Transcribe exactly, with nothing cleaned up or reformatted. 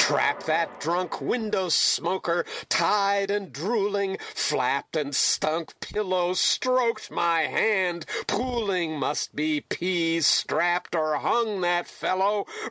Trap that drunk window smoker, tied and drooling, flapped and stunk pillow, stroked my hand, pooling must be peas strapped or hung that fellow,